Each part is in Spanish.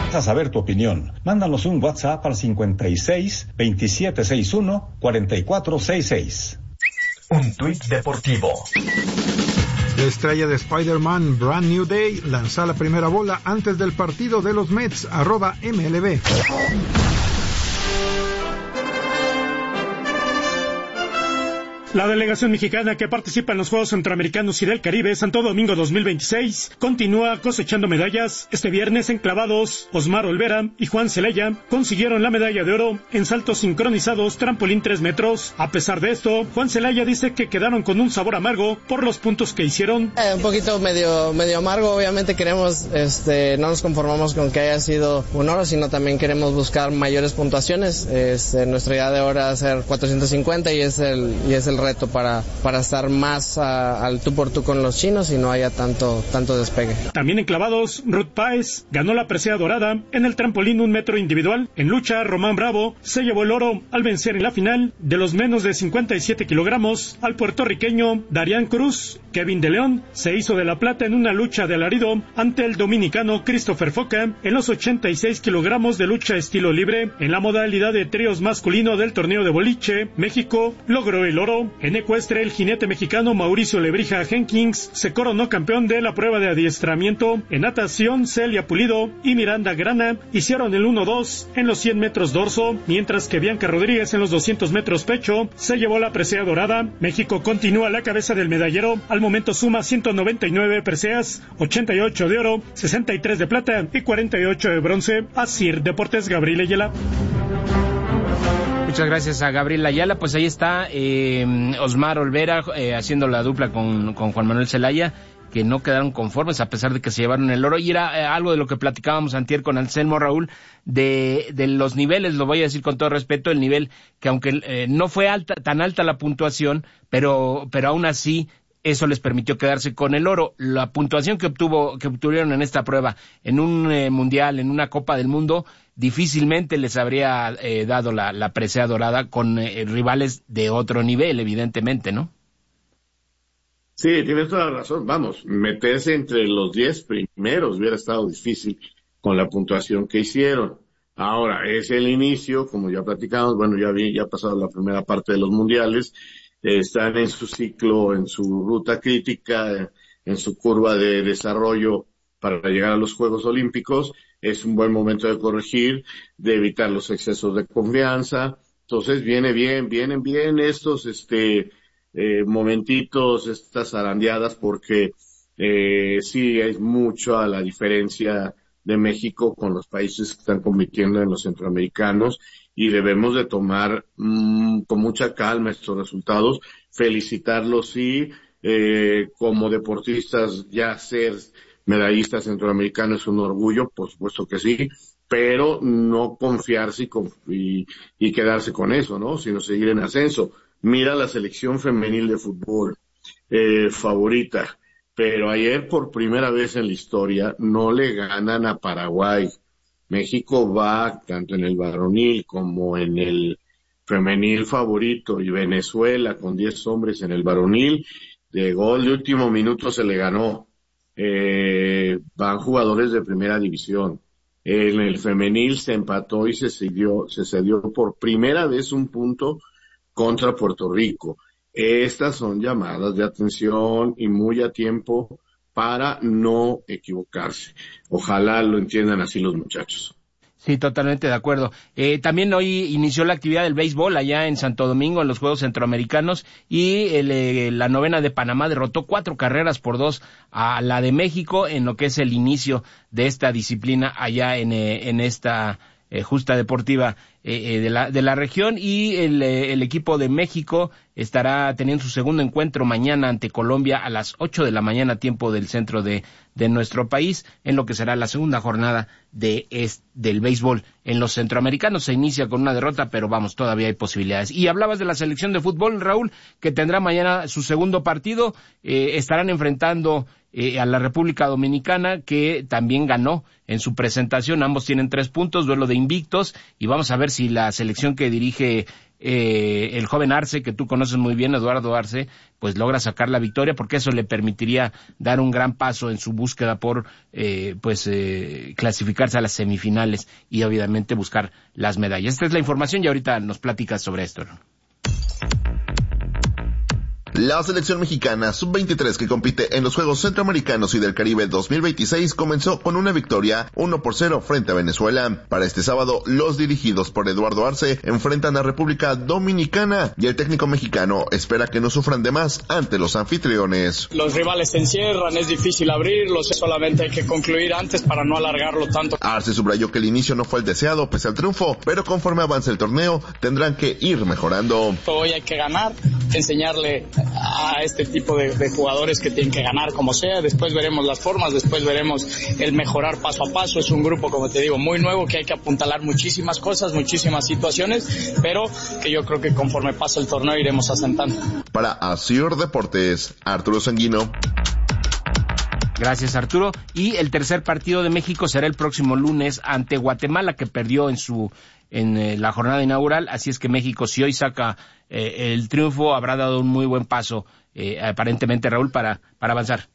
A saber tu opinión. Mándanos un WhatsApp al 56 2761 4466. Un tuit deportivo. La estrella de Spider-Man, Brand New Day, lanza la primera bola antes del partido de los Mets, @MLB. La delegación mexicana que participa en los Juegos Centroamericanos y del Caribe Santo Domingo 2026 continúa cosechando medallas. Este viernes en clavados, Osmar Olvera y Juan Celaya consiguieron la medalla de oro en saltos sincronizados trampolín 3 metros. A pesar de esto, Juan Celaya dice que quedaron con un sabor amargo por los puntos que hicieron. Un poquito medio amargo, obviamente queremos, no nos conformamos con que haya sido un oro, sino también queremos buscar mayores puntuaciones. Nuestra idea de oro es hacer 450 y es el reto para estar más al tú por tú con los chinos y no haya tanto despegue. También en clavados, Ruth Páez ganó la presea dorada en el trampolín 1 metro individual. En lucha, Román Bravo se llevó el oro al vencer en la final de los menos de 57 kilogramos al puertorriqueño Darian Cruz. Kevin de León se hizo de la plata en una lucha de alarido ante el dominicano Christopher Foca en los 86 kilogramos de lucha estilo libre. En la modalidad de tríos masculino del torneo de boliche, México logró el oro. En ecuestre, el jinete mexicano Mauricio Lebrija Jenkins se coronó campeón de la prueba de adiestramiento. En natación, Celia Pulido y Miranda Grana hicieron el 1-2 en los 100 metros dorso, mientras que Bianca Rodríguez en los 200 metros pecho se llevó la presea dorada. México continúa a la cabeza del medallero. Al momento suma 199 preseas, 88 de oro, 63 de plata y 48 de bronce. Asir Deportes, Gabriel Ayala. Muchas gracias a Gabriel Ayala. Pues ahí está Osmar Olvera haciendo la dupla con Juan Manuel Celaya, que no quedaron conformes a pesar de que se llevaron el oro. Y era algo de lo que platicábamos antier con Anselmo, Raúl, de los niveles, lo voy a decir con todo respeto, el nivel que aunque no fue tan alta la puntuación, pero aún así eso les permitió quedarse con el oro. La puntuación que obtuvieron en esta prueba, en un mundial, en una Copa del Mundo, difícilmente les habría dado la presea dorada con rivales de otro nivel, evidentemente, ¿no? Sí, tienes toda la razón. Vamos, meterse entre los 10 primeros hubiera estado difícil con la puntuación que hicieron. Ahora, es el inicio, como ya platicamos, bueno, ya ha pasado la primera parte de los mundiales, están en su ciclo, en su ruta crítica, en su curva de desarrollo para llegar a los Juegos Olímpicos. Es un buen momento de corregir, de evitar los excesos de confianza. Entonces vienen bien estos momentitos, estas zarandeadas, porque sí es mucho a la diferencia de México con los países que están compitiendo en los centroamericanos, y debemos de tomar con mucha calma estos resultados, felicitarlos, sí, como deportistas ya ser medallista centroamericano es un orgullo, por supuesto que sí, pero no confiarse y quedarse con eso, ¿no? Sino seguir en ascenso. Mira la selección femenil de fútbol, favorita, pero ayer por primera vez en la historia no le ganan a Paraguay. México va tanto en el varonil como en el femenil favorito, y Venezuela con 10 hombres en el varonil, de gol de último minuto se le ganó. Van jugadores de primera división. En el femenil se empató y se cedió por primera vez un punto contra Puerto Rico. Estas son llamadas de atención y muy a tiempo para no equivocarse. Ojalá lo entiendan así los muchachos. Sí, totalmente de acuerdo. También hoy inició la actividad del béisbol allá en Santo Domingo, en los Juegos Centroamericanos, y la novena de Panamá derrotó 4-2 a la de México en lo que es el inicio de esta disciplina allá en esta justa deportiva de la región. Y el equipo de México estará teniendo su segundo encuentro mañana ante Colombia a las 8 de la mañana, tiempo del centro de nuestro país, en lo que será la segunda jornada del béisbol en los centroamericanos. Se inicia con una derrota, pero vamos, todavía hay posibilidades. Y hablabas de la selección de fútbol, Raúl, que tendrá mañana su segundo partido. Estarán enfrentando a la República Dominicana, que también ganó en su presentación. Ambos tienen 3 puntos, duelo de invictos, y vamos a ver si la selección que dirige el joven Arce, que tú conoces muy bien, Eduardo Arce, pues logra sacar la victoria, porque eso le permitiría dar un gran paso en su búsqueda por clasificarse a las semifinales y obviamente buscar las medallas. Esta es la información y ahorita nos platicas sobre esto, ¿no? La selección mexicana sub-23 que compite en los Juegos Centroamericanos y del Caribe 2026 comenzó con una victoria 1-0 frente a Venezuela. Para este sábado, los dirigidos por Eduardo Arce enfrentan a República Dominicana y el técnico mexicano espera que no sufran de más ante los anfitriones. Los rivales se encierran, es difícil abrirlos, solamente hay que concluir antes para no alargarlo tanto. Arce subrayó que el inicio no fue el deseado pese al triunfo, pero conforme avance el torneo tendrán que ir mejorando. Hoy hay que ganar, enseñarle a este tipo de jugadores que tienen que ganar como sea, después veremos las formas, después veremos el mejorar paso a paso. Es un grupo, como te digo, muy nuevo, que hay que apuntalar muchísimas cosas, muchísimas situaciones, pero que yo creo que conforme pasa el torneo iremos asentando. Para Asir Deportes, Arturo Sanguino. Gracias, Arturo. Y el tercer partido de México será el próximo lunes ante Guatemala, que perdió en la jornada inaugural. Así es que México, si hoy saca el triunfo, habrá dado un muy buen paso, aparentemente, Raúl, para avanzar.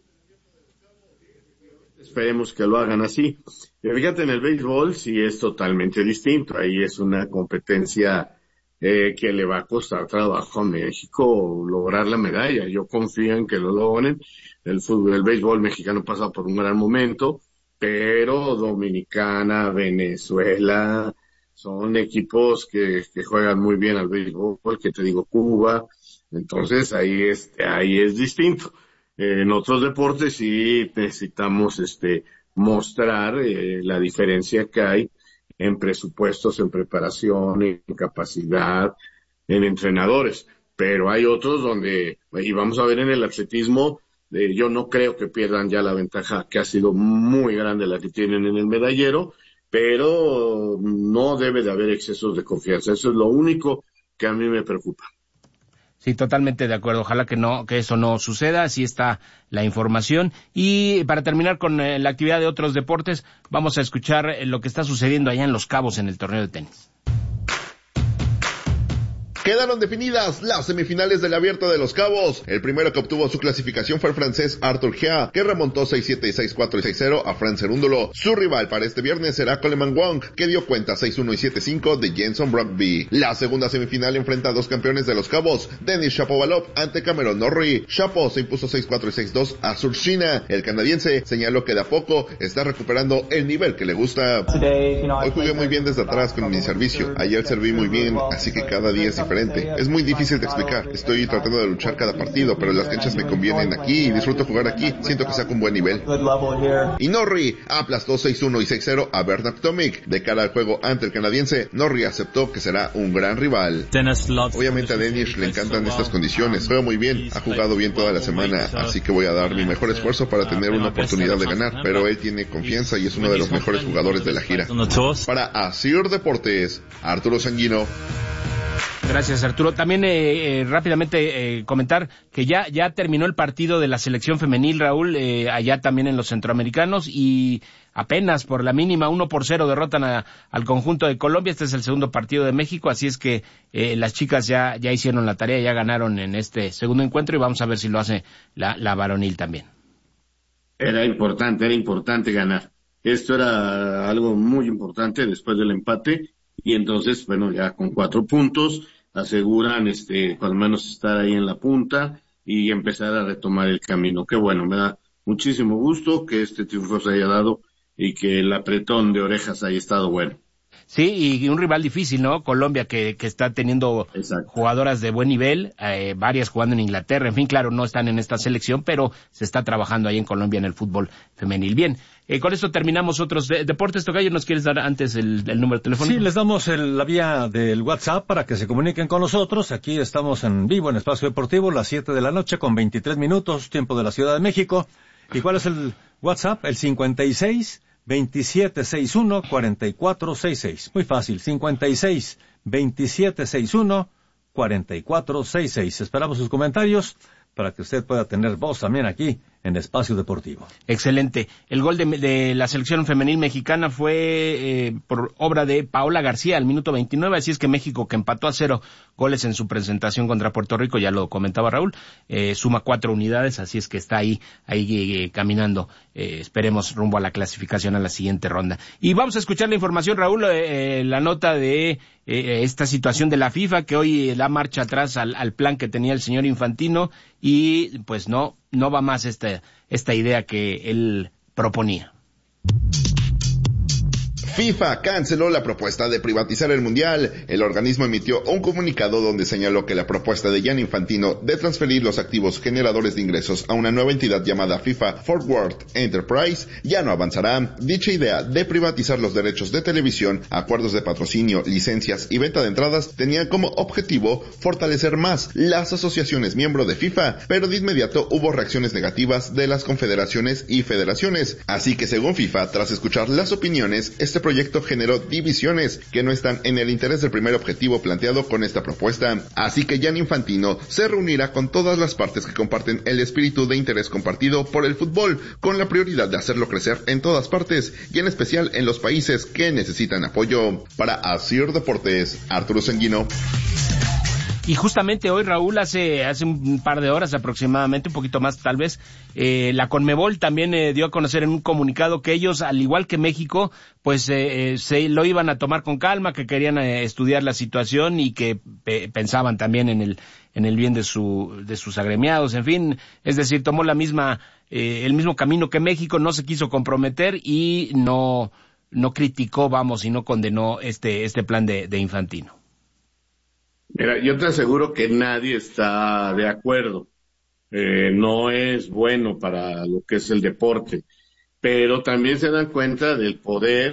Esperemos que lo hagan así. Fíjate, en el béisbol sí es totalmente distinto. Ahí es una competencia que le va a costar trabajo a México lograr la medalla. Yo confío en que lo logren. El béisbol mexicano pasa por un gran momento, pero Dominicana, Venezuela, son equipos que juegan muy bien al béisbol, que te digo, Cuba. Entonces ahí es distinto. En otros deportes sí necesitamos mostrar la diferencia que hay en presupuestos, en preparación, en capacidad, en entrenadores. Pero hay otros donde, y vamos a ver en el atletismo, yo no creo que pierdan ya la ventaja que ha sido muy grande la que tienen en el medallero, pero no debe de haber excesos de confianza. Eso es lo único que a mí me preocupa. Sí, totalmente de acuerdo. Ojalá que eso no suceda. Así está la información. Y para terminar con la actividad de otros deportes, vamos a escuchar lo que está sucediendo allá en Los Cabos en el torneo de tenis. Quedaron definidas las semifinales del Abierto de Los Cabos. El primero que obtuvo su clasificación fue el francés Arthur Gia, que remontó 6-7, 6-4 y 6-0 a Franz Cerúndolo. Su rival para este viernes será Coleman Wong, que dio cuenta 6-1 y 7-5 de Jenson Brogby. La segunda semifinal enfrenta a dos campeones de Los Cabos, Denis Shapovalov ante Cameron Norrie. Shapo se impuso 6-4 y 6-2 a Surshina. El canadiense señaló que de a poco está recuperando el nivel que le gusta. Hoy jugué muy bien desde atrás con mi servicio. Ayer serví muy bien, así que cada día es diferente. Es muy difícil de explicar. Estoy tratando de luchar cada partido, pero las canchas me convienen aquí y disfruto jugar aquí. Siento que saco un buen nivel. Y Norrie aplastó 6-1 y 6-0 a Bernard Tomic. De cara al juego ante el canadiense, Norrie aceptó que será un gran rival. Obviamente a Denis le encantan estas condiciones. Juega muy bien, ha jugado bien toda la semana, así que voy a dar mi mejor esfuerzo para tener una oportunidad de ganar. Pero él tiene confianza y es uno de los mejores jugadores de la gira. Para Asir Deportes, Arturo Sanguino. Gracias, Arturo. También rápidamente comentar que ya terminó el partido de la selección femenil, Raúl, allá también en los centroamericanos, y apenas por la mínima 1-0 derrotan al conjunto de Colombia. Este es el segundo partido de México, así es que las chicas ya hicieron la tarea, ya ganaron en este segundo encuentro y vamos a ver si lo hace la varonil también. Era importante ganar. Esto era algo muy importante después del empate y entonces, bueno, ya con 4 puntos aseguran al menos estar ahí en la punta y empezar a retomar el camino. Qué bueno, me da muchísimo gusto que este triunfo se haya dado y que el apretón de orejas haya estado bueno. Sí, y un rival difícil, ¿no? Colombia, que está teniendo jugadoras de buen nivel, varias jugando en Inglaterra, en fin, claro, no están en esta selección, pero se está trabajando ahí en Colombia en el fútbol femenil. Bien, con esto terminamos otros deportes. Tocayo, ¿nos quieres dar antes el número de teléfono? Sí, les damos la vía del WhatsApp para que se comuniquen con nosotros. Aquí estamos en vivo en Espacio Deportivo, las 7 de la noche con 23 minutos, tiempo de la Ciudad de México. ¿Y cuál es el WhatsApp? El 56-2761-4466. Muy fácil, 56-2761-4466. Esperamos sus comentarios para que usted pueda tener voz también aquí en Espacio Deportivo. Excelente. El gol de la selección femenil mexicana fue por obra de Paola García al minuto 29, así es que México, que empató a 0 goles en su presentación contra Puerto Rico, ya lo comentaba Raúl, suma 4 unidades, así es que está ahí caminando, esperemos rumbo a la clasificación a la siguiente ronda. Y vamos a escuchar la información, Raúl, la nota de esta situación de la FIFA, que hoy da marcha atrás al plan que tenía el señor Infantino, y pues no va más esta idea que él proponía. FIFA canceló la propuesta de privatizar el Mundial. El organismo emitió un comunicado donde señaló que la propuesta de Gianni Infantino de transferir los activos generadores de ingresos a una nueva entidad llamada FIFA Forward Enterprise ya no avanzará. Dicha idea de privatizar los derechos de televisión, acuerdos de patrocinio, licencias y venta de entradas tenía como objetivo fortalecer más las asociaciones miembro de FIFA, pero de inmediato hubo reacciones negativas de las confederaciones y federaciones. Así que según FIFA, tras escuchar las opiniones, este proyecto generó divisiones que no están en el interés del primer objetivo planteado con esta propuesta. Así que Gianni Infantino se reunirá con todas las partes que comparten el espíritu de interés compartido por el fútbol, con la prioridad de hacerlo crecer en todas partes y en especial en los países que necesitan apoyo. Para Asir Deportes, Arturo Sanguino. Y justamente hoy, Raúl, hace un par de horas aproximadamente, un poquito más tal vez, la Conmebol también dio a conocer en un comunicado que ellos, al igual que México, pues se lo iban a tomar con calma, que querían estudiar la situación y que pensaban también en el bien de sus agremiados, en fin, es decir, tomó el mismo camino que México, no se quiso comprometer y no criticó, y no condenó este plan de Infantino. Mira, yo te aseguro que nadie está de acuerdo. No es bueno para lo que es el deporte, pero también se dan cuenta del poder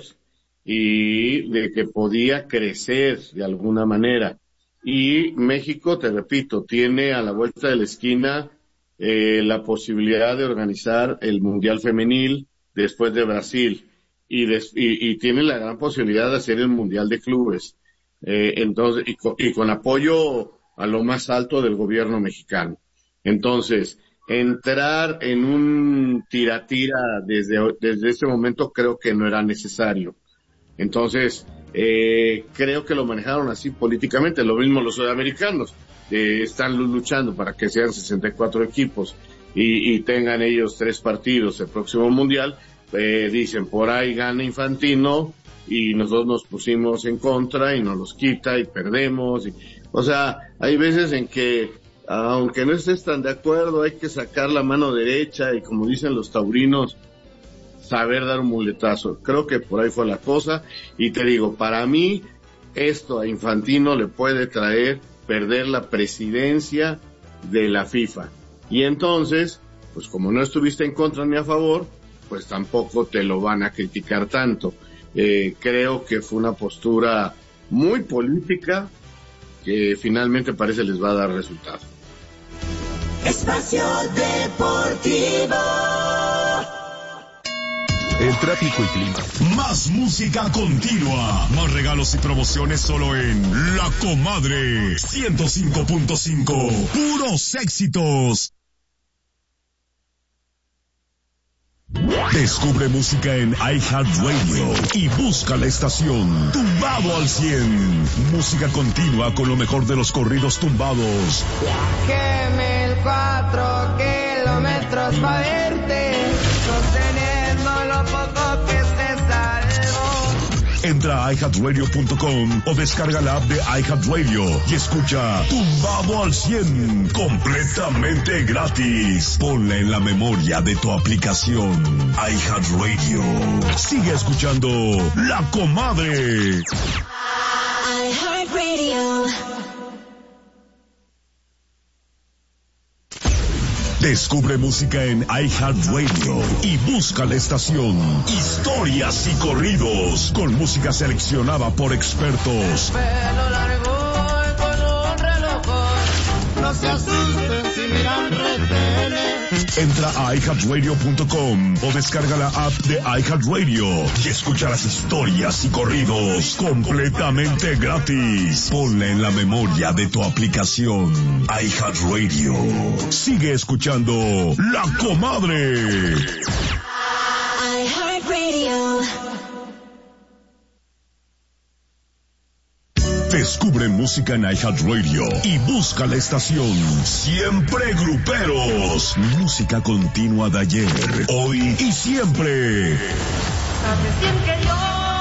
y de que podía crecer de alguna manera. Y México, te repito, tiene a la vuelta de la esquina la posibilidad de organizar el Mundial Femenil después de Brasil y tiene la gran posibilidad de hacer el Mundial de Clubes. Entonces, y con apoyo a lo más alto del gobierno mexicano. Entonces, entrar en un tira-tira desde este momento creo que no era necesario. Entonces, creo que lo manejaron así políticamente, lo mismo los sudamericanos, están luchando para que sean 64 equipos y tengan ellos 3 partidos el próximo mundial, dicen por ahí gana Infantino, y nosotros nos pusimos en contra y nos los quita y perdemos. O sea, hay veces en que, aunque no estés tan de acuerdo, hay que sacar la mano derecha y, como dicen los taurinos, saber dar un muletazo. Creo que por ahí fue la cosa. Y te digo, para mí, esto a Infantino le puede traer perder la presidencia de la FIFA. Y entonces, pues como no estuviste en contra ni a favor, pues tampoco te lo van a criticar tanto. Creo que fue una postura muy política que finalmente parece les va a dar resultado. Espacio Deportivo. El tráfico y clima. Más música continua. Más regalos y promociones solo en La Comadre 105.5. Puros éxitos. Descubre música en iHeartRadio y busca la estación Tumbado al 100. Música continua con lo mejor de los corridos tumbados. Viajé 1004 kilómetros para verte, sosteniendo lo poco que se salvó. Entra a iHeartRadio.com o descarga la app de iHeartRadio y escucha Tumbado al 100 completamente gratis. Ponla en la memoria de tu aplicación iHeartRadio. Sigue escuchando La Comadre. iHeartRadio. Descubre música en iHeartRadio y busca la estación Historias y Corridos con música seleccionada por expertos. Pelo largo con un reloj, no se asusten si miran retenes. Entra a iHeartRadio.com o descarga la app de iHeartRadio y escucha las historias y corridos completamente gratis. Ponla en la memoria de tu aplicación iHeartRadio. Sigue escuchando La Comadre. iHeartRadio. Descubre música en iHeartRadio y busca la estación Siempre Gruperos. Música continua de ayer, hoy y siempre. Sabes bien que yo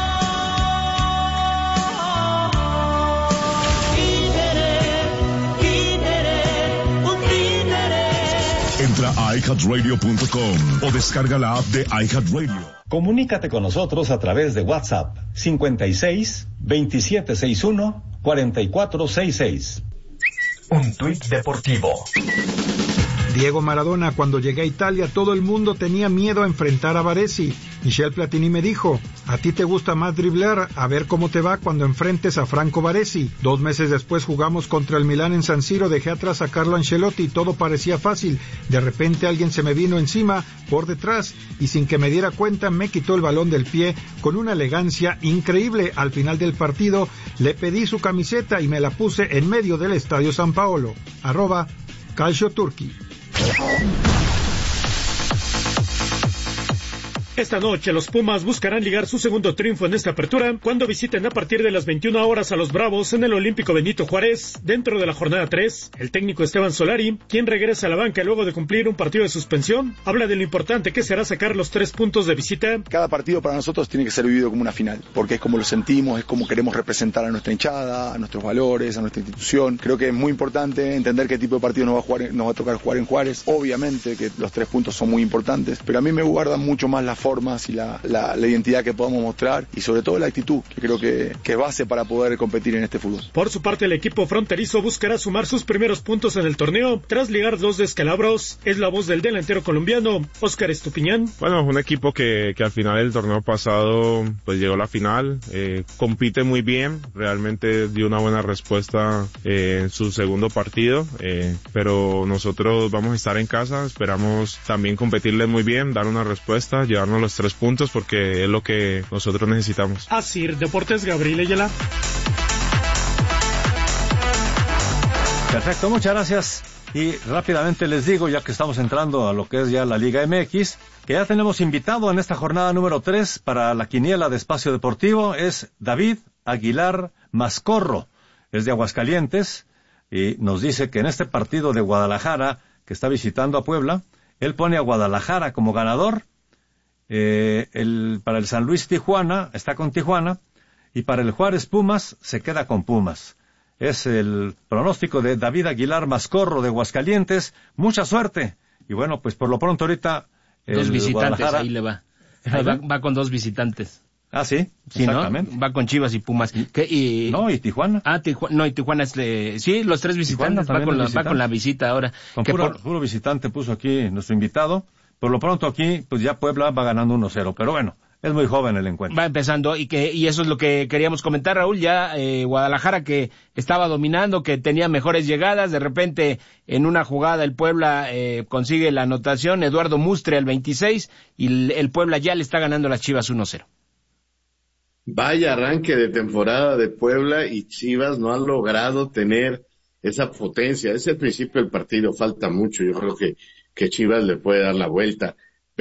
Entra a iHeartRadio.com o descarga la app de iHeartRadio. Comunícate con nosotros a través de WhatsApp 56 2761 4466. Un tuit deportivo. Diego Maradona: cuando llegué a Italia todo el mundo tenía miedo a enfrentar a Baresi. Michel Platini me dijo: a ti te gusta más driblar, a ver cómo te va cuando enfrentes a Franco Baresi. 2 meses después jugamos contra el Milán en San Siro, dejé atrás a Carlo Ancelotti y todo parecía fácil. De repente alguien se me vino encima por detrás y sin que me diera cuenta me quitó el balón del pie con una elegancia increíble. Al final del partido le pedí su camiseta y me la puse en medio del Estadio San Paolo. @CalcioTurki. Esta noche los Pumas buscarán ligar su segundo triunfo en esta apertura cuando visiten a partir de las 21 horas a los Bravos en el Olímpico Benito Juárez. Dentro de la jornada 3, el técnico Esteban Solari, quien regresa a la banca luego de cumplir un partido de suspensión, habla de lo importante que será sacar los 3 puntos de visita. Cada partido para nosotros tiene que ser vivido como una final, porque es como lo sentimos, es como queremos representar a nuestra hinchada, a nuestros valores, a nuestra institución. Creo que es muy importante entender qué tipo de partido nos va a tocar jugar en Juárez. Obviamente que los 3 puntos son muy importantes, pero a mí me guardan mucho más la formas y la identidad que podamos mostrar y sobre todo la actitud, que creo que es base para poder competir en este fútbol. Por su parte, el equipo fronterizo buscará sumar sus primeros puntos en el torneo tras ligar 2 descalabros. Es la voz del delantero colombiano Óscar Estupiñán. Bueno, un equipo que al final del torneo pasado pues llegó a la final, compite muy bien, realmente dio una buena respuesta en su segundo partido, pero nosotros vamos a estar en casa, esperamos también competirles muy bien, dar una respuesta, llevarnos los 3 puntos porque es lo que nosotros necesitamos. Asir Deportes, Gabriel Ayala. Perfecto, muchas gracias. Y rápidamente les digo, ya que estamos entrando a lo que es ya la Liga MX, que ya tenemos invitado en esta jornada número 3 para la quiniela de Espacio Deportivo, es David Aguilar Mascorro, es de Aguascalientes, y nos dice que en este partido de Guadalajara, que está visitando a Puebla, él pone a Guadalajara como ganador. Para el San Luis Tijuana, está con Tijuana, y para el Juárez Pumas, se queda con Pumas. Es el pronóstico de David Aguilar Mascorro de Aguascalientes. Mucha suerte. Y bueno, pues por lo pronto ahorita 2 visitantes, Guadalajara... ahí le va. Ahí va con 2 visitantes. Ah, sí, sí, exactamente. ¿no? Va con Chivas y Pumas. No, y Tijuana. Y Tijuana es... sí, los 3 visitantes, va con la visita ahora. Con puro visitante puso aquí nuestro invitado. Por lo pronto aquí, pues ya Puebla va ganando 1-0, pero bueno, es muy joven el encuentro. Va empezando y eso es lo que queríamos comentar, Raúl, ya Guadalajara que estaba dominando, que tenía mejores llegadas, de repente en una jugada el Puebla consigue la anotación, Eduardo Mustre al 26, y el Puebla ya le está ganando a las Chivas 1-0. Vaya arranque de temporada de Puebla y Chivas no han logrado tener esa potencia. Es el principio del partido, falta mucho, yo creo que Chivas le puede dar la vuelta,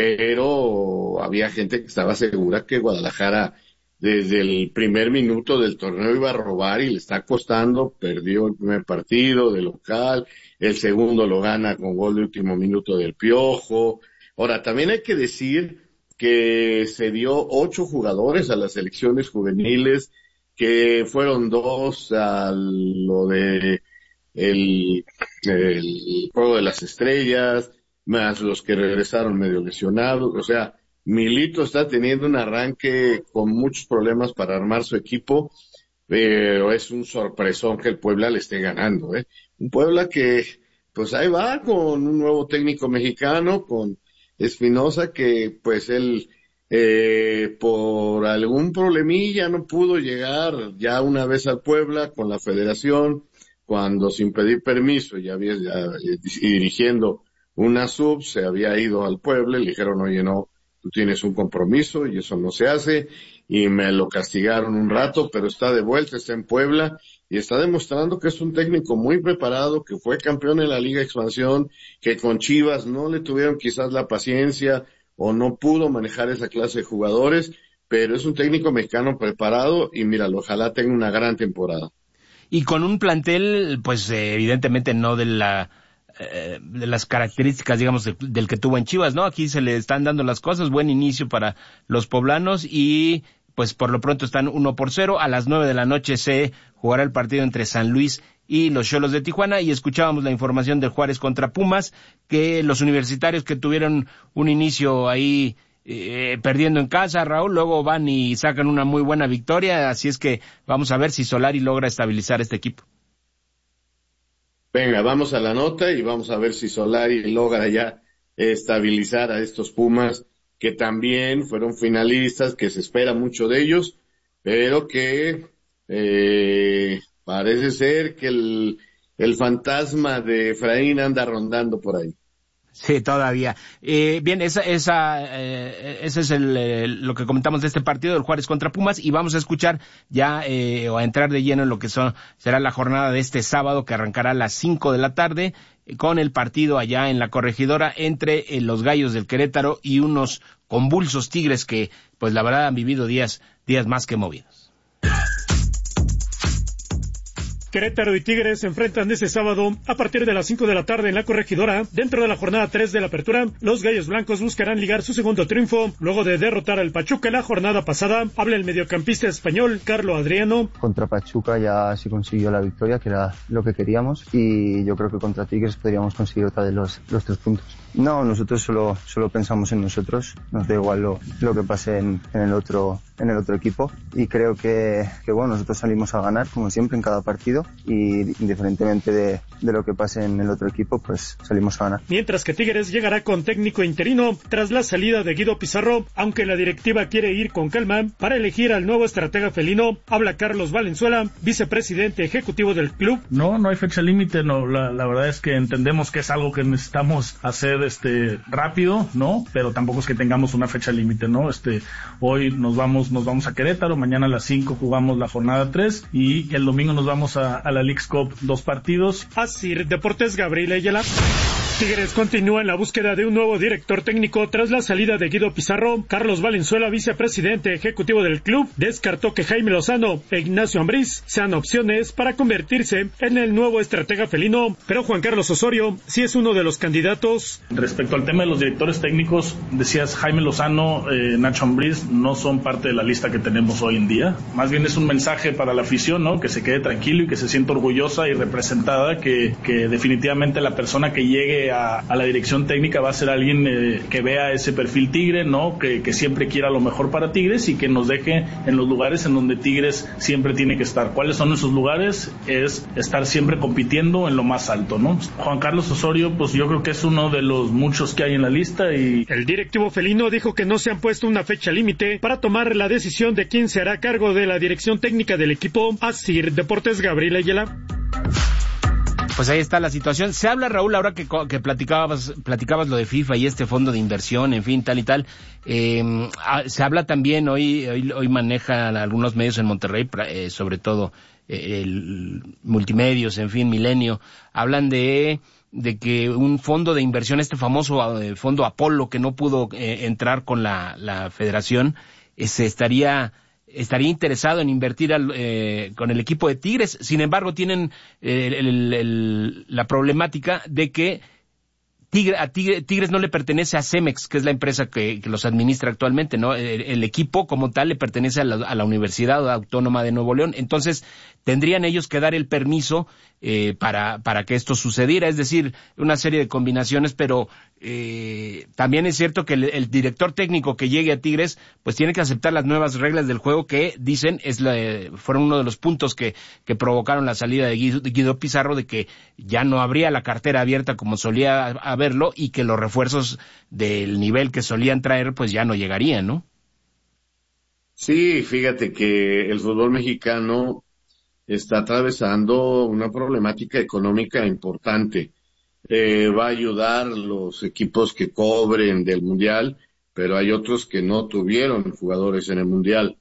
pero había gente que estaba segura que Guadalajara desde el primer minuto del torneo iba a robar y le está costando. Perdió el primer partido de local, el segundo lo gana con gol de último minuto del Piojo. Ahora, también hay que decir que se dio 8 jugadores a las selecciones juveniles, que fueron 2 a lo de el Juego de las Estrellas, más los que regresaron medio lesionados. O sea, Milito está teniendo un arranque con muchos problemas para armar su equipo, pero es un sorpresón que el Puebla le esté ganando, Un Puebla que, pues ahí va con un nuevo técnico mexicano, con Espinosa, que pues él, por algún problemilla no pudo llegar ya una vez al Puebla con la federación, cuando sin pedir permiso ya dirigiendo una sub, se había ido al Puebla, le dijeron, oye, no, tú tienes un compromiso y eso no se hace, y me lo castigaron un rato, pero está de vuelta, está en Puebla, y está demostrando que es un técnico muy preparado, que fue campeón en la Liga Expansión, que con Chivas no le tuvieron quizás la paciencia, o no pudo manejar esa clase de jugadores, pero es un técnico mexicano preparado, y míralo, ojalá tenga una gran temporada. Y con un plantel, pues evidentemente no de las características, digamos, del que tuvo en Chivas, ¿no? Aquí se le están dando las cosas, buen inicio para los poblanos y pues por lo pronto están 1-0. A las 9 de la noche se jugará el partido entre San Luis y los Xolos de Tijuana, y escuchábamos la información del Juárez contra Pumas, que los universitarios que tuvieron un inicio ahí perdiendo en casa, Raúl, luego van y sacan una muy buena victoria, así es que vamos a ver si Solari logra estabilizar este equipo. Venga, vamos a la nota y vamos a ver si Solari logra ya estabilizar a estos Pumas, que también fueron finalistas, que se espera mucho de ellos, pero que parece ser que el fantasma de Efraín anda rondando por ahí. Sí, todavía. Bien, ese es lo que comentamos de este partido del Juárez contra Pumas, y vamos a escuchar ya o a entrar de lleno en lo que será la jornada de este sábado, que arrancará a las 5 de la tarde con el partido allá en la Corregidora entre los Gallos del Querétaro y unos convulsos Tigres que, pues la verdad, han vivido días más que movidos. Querétaro y Tigres se enfrentan este sábado a partir de las 5 de la tarde en la Corregidora. Dentro de la jornada 3 de la apertura, los Gallos Blancos buscarán ligar su segundo triunfo luego de derrotar al Pachuca la jornada pasada. Habla el mediocampista español Carlo Adriano. Contra Pachuca ya se consiguió la victoria, que era lo que queríamos, y yo creo que contra Tigres podríamos conseguir otra de los 3 puntos. No, nosotros solo pensamos en nosotros, nos da igual lo que pase en el otro equipo, y creo que bueno, nosotros salimos a ganar como siempre en cada partido, y indiferentemente de lo que pase en el otro equipo, pues salimos a ganar. Mientras que Tigres llegará con técnico interino tras la salida de Guido Pizarro, aunque la directiva quiere ir con calma para elegir al nuevo estratega felino. Habla Carlos Valenzuela, vicepresidente ejecutivo del club. No hay fecha límite, no, la verdad es que entendemos que es algo que necesitamos hacer rápido, ¿no? Pero tampoco es que tengamos una fecha límite, ¿no? Hoy nos vamos a Querétaro, mañana a las 5 jugamos la jornada 3 y el domingo nos vamos a la Leagues Cup, 2 partidos. Así, Deportes, Gabriel Ayala. Tigres continúa en la búsqueda de un nuevo director técnico tras la salida de Guido Pizarro. Carlos Valenzuela, vicepresidente ejecutivo del club, descartó que Jaime Lozano e Ignacio Ambriz sean opciones para convertirse en el nuevo estratega felino, pero Juan Carlos Osorio sí es uno de los candidatos. Respecto al tema de los directores técnicos, decías Jaime Lozano, Nacho Ambriz no son parte de la lista que tenemos hoy en día. Más bien es un mensaje para la afición, ¿no? Que se quede tranquilo y que se sienta orgullosa y representada, que definitivamente la persona que llegue a la dirección técnica va a ser alguien que vea ese perfil Tigre, ¿no? Que siempre quiera lo mejor para Tigres y que nos deje en los lugares en donde Tigres siempre tiene que estar. ¿Cuáles son esos lugares? Es estar siempre compitiendo en lo más alto, ¿no? Juan Carlos Osorio, pues yo creo que es uno de los muchos que hay en la lista. Y el directivo felino dijo que no se han puesto una fecha límite para tomar la decisión de quién se hará cargo de la dirección técnica del equipo. Así, Deportes, Gabriel Ayala. Pues ahí está la situación. Se habla, Raúl, ahora que platicabas lo de FIFA y este fondo de inversión, en fin, tal y tal. Se habla también, hoy manejan algunos medios en Monterrey, sobre todo el Multimedios, en fin, Milenio, hablan de que un fondo de inversión, este famoso fondo Apolo, que no pudo entrar con la federación, estaría interesado en invertir con el equipo de Tigres. Sin embargo, tienen la problemática de que Tigres no le pertenece a Cemex, que es la empresa que los administra actualmente, ¿no? El equipo como tal le pertenece a la Universidad Autónoma de Nuevo León. Entonces, tendrían ellos que dar el permiso para que esto sucediera. Es decir, una serie de combinaciones, pero también es cierto que el director técnico que llegue a Tigres, pues tiene que aceptar las nuevas reglas del juego que dicen fueron uno de los puntos que provocaron la salida de Guido Pizarro, de que ya no habría la cartera abierta como solía haberlo y que los refuerzos del nivel que solían traer pues ya no llegarían, ¿no? Sí, fíjate que el fútbol mexicano está atravesando una problemática económica importante. va a ayudar los equipos que cobren del Mundial, pero hay otros que no tuvieron jugadores en el Mundial.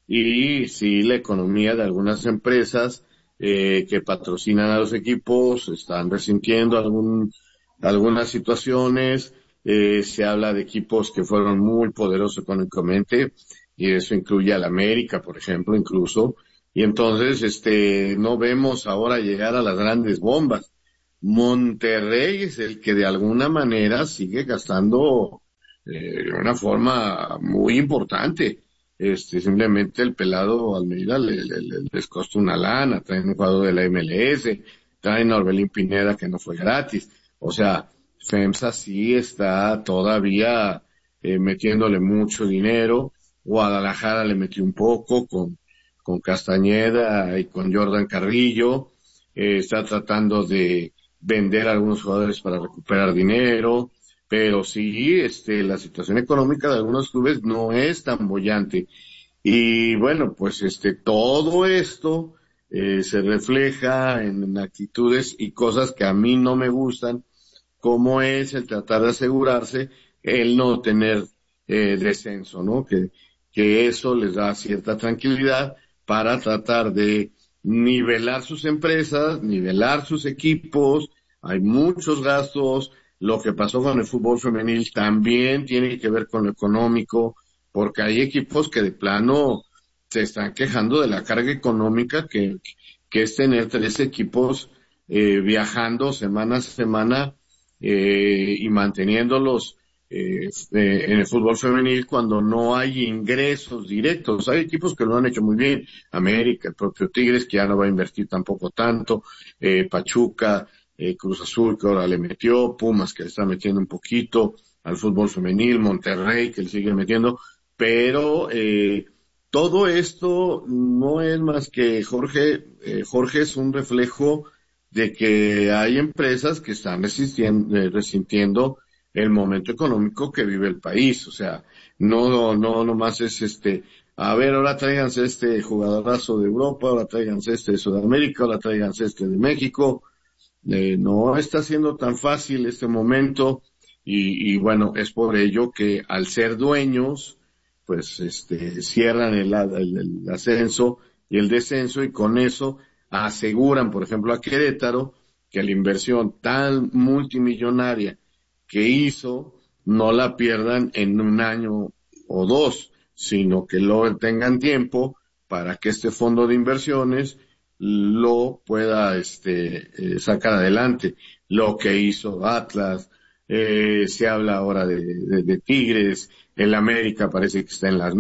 Y sí, la economía de algunas empresas que patrocinan a los equipos están resintiendo algunas situaciones. Se habla de equipos que fueron muy poderosos económicamente, y eso incluye al América, por ejemplo, incluso. Y entonces, no vemos ahora llegar a las grandes bombas. Monterrey es el que de alguna manera sigue gastando de una forma muy importante. Simplemente el pelado Almeida les costó una lana, traen un jugador de la MLS, traen a Orbelín Pineda que no fue gratis. O sea, FEMSA sí está todavía metiéndole mucho dinero. Guadalajara le metió un poco con Castañeda y con Jordan Carrillo. Está tratando de vender a algunos jugadores para recuperar dinero. Pero sí, la situación económica de algunos clubes no es tan boyante. Y bueno, pues todo esto se refleja en actitudes y cosas que a mí no me gustan, como es el tratar de asegurarse el no tener descenso, ¿no? Que eso les da cierta tranquilidad para tratar de nivelar sus empresas, nivelar sus equipos. Hay muchos gastos. Lo que pasó con el fútbol femenil también tiene que ver con lo económico, porque hay equipos que de plano se están quejando de la carga económica que es tener 3 equipos viajando semana a semana y manteniéndolos en el fútbol femenil cuando no hay ingresos directos. Hay equipos que lo han hecho muy bien, América, el propio Tigres, que ya no va a invertir tampoco tanto, Pachuca, Cruz Azul, que ahora le metió, Pumas, que le está metiendo un poquito al fútbol femenil, Monterrey, que le sigue metiendo, pero todo esto no es más que, Jorge es un reflejo de que hay empresas que están resintiendo el momento económico que vive el país. O sea, no nomás es a ver, ahora tráiganse este jugadorazo de Europa, ahora tráiganse de Sudamérica, ahora tráiganse de México. No está siendo tan fácil este momento, y bueno, es por ello que al ser dueños, pues cierran el ascenso y el descenso, y con eso aseguran, por ejemplo, a Querétaro, que la inversión tan multimillonaria que hizo no la pierdan en un año o 2, sino que lo tengan tiempo para que este fondo de inversiones lo pueda sacar adelante. Lo que hizo Atlas, se habla ahora de Tigres, el América parece que está en las